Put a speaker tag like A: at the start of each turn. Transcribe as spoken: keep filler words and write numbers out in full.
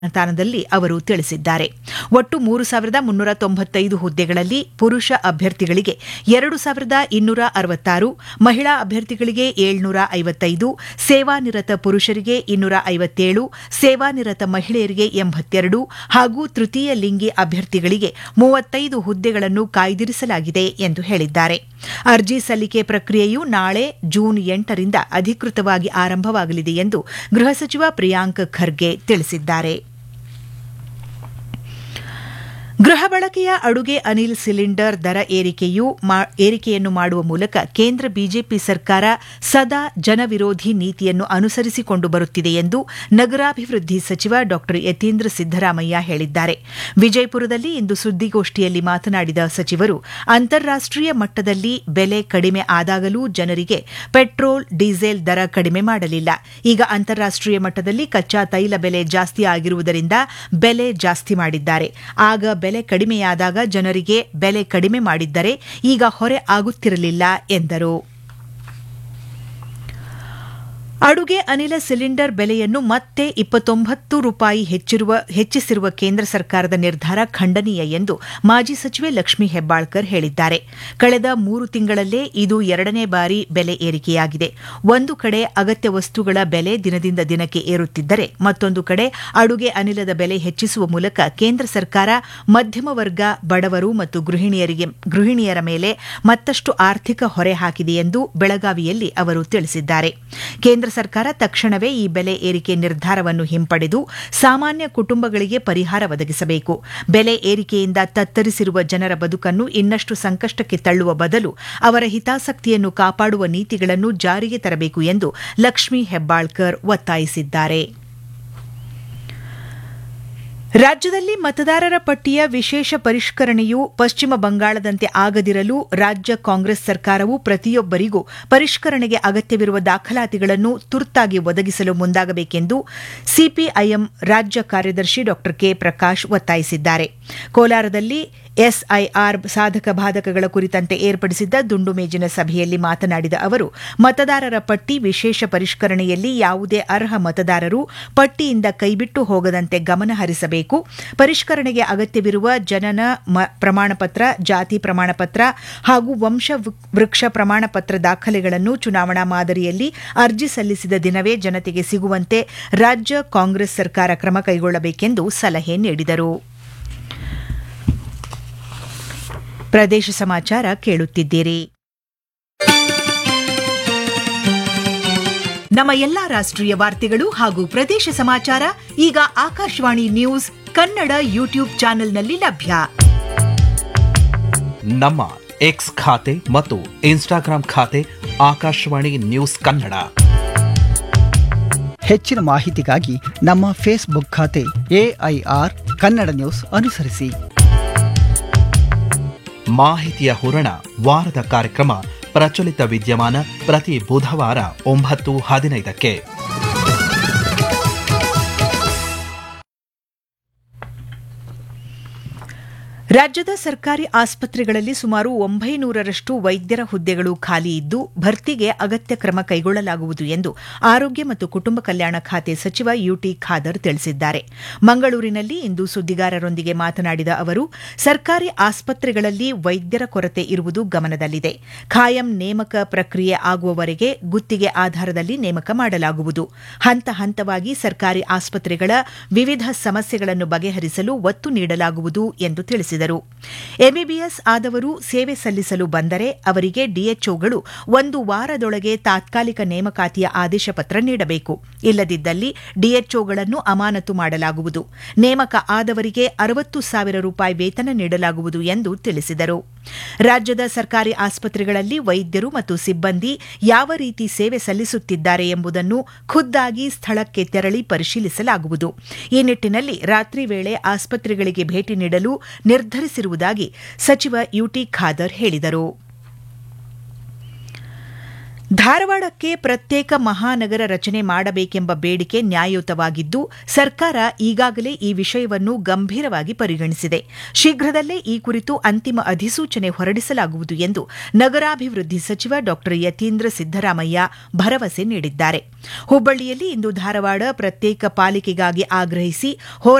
A: ಜಾಲತಾಣದಲ್ಲಿ ಅವರು ತಿಳಿಸಿದ್ದಾರೆ. ಒಟ್ಟು ಮೂರು ಸಾವಿರದ ಮುನ್ನೂರ ತೊಂಬತ್ತೈದು ಹುದ್ದೆಗಳಲ್ಲಿ ಪುರುಷ ಅಭ್ಯರ್ಥಿಗಳಿಗೆ ಎರಡು ಸಾವಿರದ ಇನ್ನೂರ ಅರವತ್ತಾರು, ಮಹಿಳಾ ಅಭ್ಯರ್ಥಿಗಳಿಗೆ ಏಳ್ನೂರ ಐವತ್ತೈದು, ಸೇವಾನಿರತ ಪುರುಷರಿಗೆ ಇನ್ನೂರ ಐವತ್ತೇಳು, ಸೇವಾನಿರತ ಮಹಿಳೆಯರಿಗೆ ಎಂಬತ್ತೆರಡು ಹಾಗೂ ತೃತೀಯ ಲಿಂಗಿ ಅಭ್ಯರ್ಥಿಗಳಿಗೆ ಮೂವತ್ತೈದು ಹುದ್ದೆಗಳನ್ನು ಕಾಯ್ದಿರಿಸಲಾಗಿದೆ ಎಂದು ಹೇಳಿದ್ದಾರೆ. ಅರ್ಜಿ ಸಲ್ಲಿಕೆ ಪ್ರಕ್ರಿಯೆಯು ನಾಳೆ ಜೂನ್ ಎಂಟರಿಂದ ಅಧಿಕೃತವಾಗಿ ಆರಂಭವಾಗಲಿದೆ ಎಂದು ಗೃಹ ಸಚಿವ ಪ್ರಿಯಾಂಕ್ ಖರ್ಗೆ ತಿಳಿಸಿದ್ದಾರೆ. ಗೃಹ ಬಳಕೆಯ ಅಡುಗೆ ಅನಿಲ್ ಸಿಲಿಂಡರ್ ದರ ಏರಿಕೆಯನ್ನು ಮಾಡುವ ಮೂಲಕ ಕೇಂದ್ರ ಬಿಜೆಪಿ ಸರ್ಕಾರ ಸದಾ ಜನವಿರೋಧಿ ನೀತಿಯನ್ನು ಅನುಸರಿಸಿಕೊಂಡು ಬರುತ್ತಿದೆ ಎಂದು ನಗರಾಭಿವೃದ್ಧಿ ಸಚಿವ ಡಾ ಯತೀಂದ್ರ ಸಿದ್ದರಾಮಯ್ಯ ಹೇಳಿದ್ದಾರೆ. ವಿಜಯಪುರದಲ್ಲಿ ಇಂದು ಸುದ್ದಿಗೋಷ್ಠಿಯಲ್ಲಿ ಮಾತನಾಡಿದ ಸಚಿವರು, ಅಂತಾರಾಷ್ಟೀಯ ಮಟ್ಟದಲ್ಲಿ ಬೆಲೆ ಕಡಿಮೆ ಆದಾಗಲೂ ಜನರಿಗೆ ಪೆಟ್ರೋಲ್, ಡೀಸೆಲ್ ದರ ಕಡಿಮೆ ಮಾಡಲಿಲ್ಲ. ಈಗ ಅಂತಾರಾಷ್ಟೀಯ ಮಟ್ಟದಲ್ಲಿ ಕಚ್ಚಾ ತೈಲ ಬೆಲೆ ಜಾಸ್ತಿ ಆಗಿರುವುದರಿಂದ ಬೆಲೆ ಜಾಸ್ತಿ ಮಾಡಿದ್ದಾರೆ. ಆಗ ಬೆಲೆ ಕಡಿಮೆಯಾದಾಗ ಜನರಿಗೆ ಬೆಲೆ ಕಡಿಮೆ ಮಾಡಿದ್ದರೆ ಈಗ ಹೊರೆ ಆಗುತ್ತಿರಲಿಲ್ಲ ಎಂದರು. ಅಡುಗೆ ಅನಿಲ ಸಿಲಿಂಡರ್ ಬೆಲೆಯನ್ನು ಮತ್ತೆ ಇಪ್ಪತ್ತೊಂಬತ್ತು ರೂಪಾಯಿ ಹೆಚ್ಚಿಸಿರುವ ಕೇಂದ್ರ ಸರ್ಕಾರದ ನಿರ್ಧಾರ ಖಂಡನೀಯ ಎಂದು ಮಾಜಿ ಸಚಿವೆ ಲಕ್ಷ್ಮೀ ಹೆಬ್ಬಾಳ್ಕರ್ ಹೇಳಿದ್ದಾರೆ. ಕಳೆದ ಮೂರು ತಿಂಗಳಲ್ಲೇ ಇದು ಎರಡನೇ ಬಾರಿ ಬೆಲೆ ಏರಿಕೆಯಾಗಿದೆ. ಒಂದು ಕಡೆ ಅಗತ್ಯ ವಸ್ತುಗಳ ಬೆಲೆ ದಿನದಿಂದ ದಿನಕ್ಕೆ ಏರುತ್ತಿದ್ದರೆ, ಮತ್ತೊಂದು ಕಡೆ ಅಡುಗೆ ಅನಿಲದ ಬೆಲೆ ಹೆಚ್ಚಿಸುವ ಮೂಲಕ ಕೇಂದ್ರ ಸರ್ಕಾರ ಮಧ್ಯಮ ವರ್ಗ, ಬಡವರು ಮತ್ತು ಗೃಹಿಣಿಯರಿಗೆ ಗೃಹಿಣಿಯರ ಮೇಲೆ ಮತ್ತಷ್ಟು ಆರ್ಥಿಕ ಹೊರೆ ಹಾಕಿದೆ ಎಂದು ಬೆಳಗಾವಿಯಲ್ಲಿ ಅವರು ತಿಳಿಸಿದ್ದಾರೆ. ಕೇಂದ್ರ ಸರ್ಕಾರ ತಕ್ಷಣವೇ ಈ ಬೆಲೆ ಏರಿಕೆ ನಿರ್ಧಾರವನ್ನು ಹಿಂಪಡೆದು ಸಾಮಾನ್ಯ ಕುಟುಂಬಗಳಿಗೆ ಪರಿಹಾರ ಒದಗಿಸಬೇಕು. ಬೆಲೆ ಏರಿಕೆಯಿಂದ ತತ್ತರಿಸಿರುವ ಜನರ ಬದುಕನ್ನು ಇನ್ನಷ್ಟು ಸಂಕಷ್ಟಕ್ಕೆ ತಳ್ಳುವ ಬದಲು ಅವರ ಹಿತಾಸಕ್ತಿಯನ್ನು ಕಾಪಾಡುವ ನೀತಿಗಳನ್ನು ಜಾರಿಗೆ ತರಬೇಕು ಎಂದು ಲಕ್ಷ್ಮೀ ಹೆಬ್ಬಾಳ್ಕರ್ ಒತ್ತಾಯಿಸಿದ್ದಾರೆ. ರಾಜ್ಯದಲ್ಲಿ ಮತದಾರರ ಪಟ್ಟಿಯ ವಿಶೇಷ ಪರಿಷ್ಕರಣೆಯು ಪಶ್ಚಿಮ ಬಂಗಾಳದಂತೆ ಆಗದಿರಲು ರಾಜ್ಯ ಕಾಂಗ್ರೆಸ್ ಸರ್ಕಾರವು ಪ್ರತಿಯೊಬ್ಬರಿಗೂ ಪರಿಷ್ಕರಣೆಗೆ ಅಗತ್ಯವಿರುವ ದಾಖಲಾತಿಗಳನ್ನು ತುರ್ತಾಗಿ ಒದಗಿಸಲು ಮುಂದಾಗಬೇಕೆಂದು ಸಿಪಿಐಎಂ ರಾಜ್ಯ ಕಾರ್ಯದರ್ಶಿ ಡಾ ಕೆ ಪ್ರಕಾಶ್ ಒತ್ತಾಯಿಸಿದ್ದಾರೆ. ಕೋಲಾರದಲ್ಲಿ ಎಸ್ಐಆರ್ ಸಾಧಕ ಬಾಧಕಗಳ ಕುರಿತಂತೆ ಏರ್ಪಡಿಸಿದ್ದ ದುಂಡು ಮೇಜಿನ ಸಭೆಯಲ್ಲಿ ಮಾತನಾಡಿದ ಅವರು, ಮತದಾರರ ಪಟ್ಟಿ ವಿಶೇಷ ಪರಿಷ್ಕರಣೆಯಲ್ಲಿ ಯಾವುದೇ ಅರ್ಹ ಮತದಾರರು ಪಟ್ಟಿಯಿಂದ ಕೈಬಿಟ್ಟು ಹೋಗದಂತೆ ಗಮನ ಹರಿಸಬೇಕು. ಪರಿಷ್ಕರಣೆಗೆ ಅಗತ್ಯವಿರುವ ಜನನ ಪ್ರಮಾಣಪತ್ರ, ಜಾತಿ ಪ್ರಮಾಣಪತ್ರ ಹಾಗೂ ವಂಶ ವೃಕ್ಷ ಪ್ರಮಾಣಪತ್ರ ದಾಖಲೆಗಳನ್ನು ಚುನಾವಣಾ ಮಾದರಿಯಲ್ಲಿ ಅರ್ಜಿ ಸಲ್ಲಿಸಿದ ದಿನವೇ ಜನತೆಗೆ ಸಿಗುವಂತೆ ರಾಜ್ಯ ಕಾಂಗ್ರೆಸ್ ಸರ್ಕಾರ ಕ್ರಮ ಕೈಗೊಳ್ಳಬೇಕೆಂದು ಸಲಹೆ ನೀಡಿದರು. ಪ್ರದೇಶ ಸಮಾಚಾರ ಕೇಳುತ್ತಿದ್ದೀರಿ. ನಮ್ಮ ಎಲ್ಲಾ ರಾಷ್ಟ್ರೀಯ ವಾರ್ತೆಗಳು ಹಾಗೂ ಪ್ರದೇಶ ಸಮಾಚಾರ ಈಗ ಆಕಾಶವಾಣಿ ನ್ಯೂಸ್ ಕನ್ನಡ ಯೂಟ್ಯೂಬ್ ಚಾನೆಲ್ನಲ್ಲಿ ಲಭ್ಯ.
B: ನಮ್ಮ ಎಕ್ಸ್ ಖಾತೆ ಮತ್ತು ಇನ್ಸ್ಟಾಗ್ರಾಂ ಖಾತೆ ಆಕಾಶವಾಣಿ ನ್ಯೂಸ್ ಕನ್ನಡ.
C: ಹೆಚ್ಚಿನ ಮಾಹಿತಿಗಾಗಿ ನಮ್ಮ ಫೇಸ್ಬುಕ್ ಖಾತೆ ಎಐಆರ್ ಕನ್ನಡ ನ್ಯೂಸ್ ಅನುಸರಿಸಿ.
B: ಮಾಹಿತಿಯ ಹೂರಣ ವಾರದ ಕಾರ್ಯಕ್ರಮ ಪ್ರಚಲಿತ ವಿದ್ಯಮಾನ ಪ್ರತಿ ಬುಧವಾರ ಒಂಬತ್ತು ಹದಿನೈದಕ್ಕೆ.
A: ರಾಜ್ಯದ ಸರ್ಕಾರಿ ಆಸ್ಪತ್ರೆಗಳಲ್ಲಿ ಸುಮಾರು ಒಂಬೈನೂರರಷ್ಟು ವೈದ್ಯರ ಹುದ್ದೆಗಳು ಖಾಲಿ ಇದ್ದು, ಭರ್ತಿಗೆ ಅಗತ್ಯ ಕ್ರಮ ಕೈಗೊಳ್ಳಲಾಗುವುದು ಎಂದು ಆರೋಗ್ಯ ಮತ್ತು ಕುಟುಂಬ ಕಲ್ಯಾಣ ಖಾತೆ ಸಚಿವ ಯುಟಿ ಖಾದರ್ ತಿಳಿಸಿದ್ದಾರೆ. ಮಂಗಳೂರಿನಲ್ಲಿ ಇಂದು ಸುದ್ದಿಗಾರರೊಂದಿಗೆ ಮಾತನಾಡಿದ ಅವರು, ಸರ್ಕಾರಿ ಆಸ್ಪತ್ರೆಗಳಲ್ಲಿ ವೈದ್ಯರ ಕೊರತೆ ಇರುವುದು ಗಮನದಲ್ಲಿದೆ. ಖಾಯಂ ನೇಮಕ ಪ್ರಕ್ರಿಯೆ ಆಗುವವರೆಗೆ ಗುತ್ತಿಗೆ ಆಧಾರದಲ್ಲಿ ನೇಮಕ ಮಾಡಲಾಗುವುದು. ಹಂತ ಹಂತವಾಗಿ ಸರ್ಕಾರಿ ಆಸ್ಪತ್ರೆಗಳ ವಿವಿಧ ಸಮಸ್ಯೆಗಳನ್ನು ಬಗೆಹರಿಸಲು ಒತ್ತು ನೀಡಲಾಗುವುದು ಎಂದು ತಿಳಿಸಿದರು. ಎಂಬಿಬಿಎಸ್ ಆದವರು ಸೇವೆ ಸಲ್ಲಿಸಲು ಬಂದರೆ ಅವರಿಗೆ ಡಿಎಚ್ಒಗಳು ಒಂದು ವಾರದೊಳಗೆ ತಾತ್ಕಾಲಿಕ ನೇಮಕಾತಿಯ ಆದೇಶ ಪತ್ರ ನೀಡಬೇಕು. ಇಲ್ಲದಿದ್ದಲ್ಲಿ ಡಿಎಚ್ಒಗಳನ್ನು ಅಮಾನತು ಮಾಡಲಾಗುವುದು. ನೇಮಕ ಆದವರಿಗೆ ಅರವತ್ತು ಸಾವಿರ ರೂಪಾಯಿ ವೇತನ ನೀಡಲಾಗುವುದು ಎಂದು ತಿಳಿಸಿದರು. ರಾಜ್ಯದ ಸರ್ಕಾರಿ ಆಸ್ಪತ್ರೆಗಳಲ್ಲಿ ವೈದ್ಯರು ಮತ್ತು ಸಿಬ್ಬಂದಿ ಯಾವ ರೀತಿ ಸೇವೆ ಸಲ್ಲಿಸುತ್ತಿದ್ದಾರೆ ಎಂಬುದನ್ನು ಖುದ್ದಾಗಿ ಸ್ಥಳಕ್ಕೆ ತೆರಳಿ ಪರಿಶೀಲಿಸಲಾಗುವುದು. ಈ ನಿಟ್ಟಿನಲ್ಲಿ ರಾತ್ರಿ ವೇಳೆ ಆಸ್ಪತ್ರೆಗಳಿಗೆ ಭೇಟಿ ನೀಡಲು ನಿರ್ಧರಿಸಿರುವುದಾಗಿ ಸಚಿವ ಯುಟಿ ಖಾದರ್ ಹೇಳಿದರು. ಧಾರವಾಡಕ್ಕೆ ಪ್ರತ್ಯೇಕ ಮಹಾನಗರ ರಚನೆ ಮಾಡಬೇಕೆಂಬ ಬೇಡಿಕೆ ನ್ಯಾಯಯುತವಾಗಿದ್ದು ಸರ್ಕಾರ ಈಗಾಗಲೇ ಈ ವಿಷಯವನ್ನು ಗಂಭೀರವಾಗಿ ಪರಿಗಣಿಸಿದೆ. ಶೀಘ್ರದಲ್ಲೇ ಈ ಕುರಿತು ಅಂತಿಮ ಅಧಿಸೂಚನೆ ಹೊರಡಿಸಲಾಗುವುದು ಎಂದು ನಗರಾಭಿವೃದ್ಧಿ ಸಚಿವ ಡಾ ಯತೀಂದ್ರ ಸಿದ್ದರಾಮಯ್ಯ ಭರವಸೆ ನೀಡಿದ್ದಾರೆ. ಹುಬ್ಬಳ್ಳಿಯಲ್ಲಿ ಇಂದು ಧಾರವಾಡ ಪ್ರತ್ಯೇಕ ಪಾಲಿಕೆಗಾಗಿ ಆಗ್ರಹಿಸಿ